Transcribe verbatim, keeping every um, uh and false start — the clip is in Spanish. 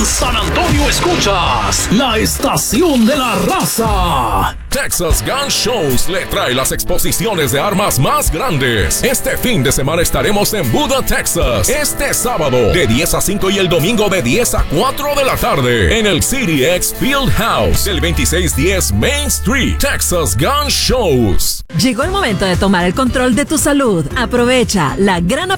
San Antonio escuchas la estación de la raza. Texas Gun Shows le trae las exposiciones de armas más grandes. Este fin de semana estaremos en Buda, Texas. Este sábado de diez a cinco y el domingo de diez a cuatro de la tarde en el C D X Field House del veintiséis diez Main Street. Texas Gun Shows. Llegó el momento de tomar el control de tu salud. Aprovecha la gran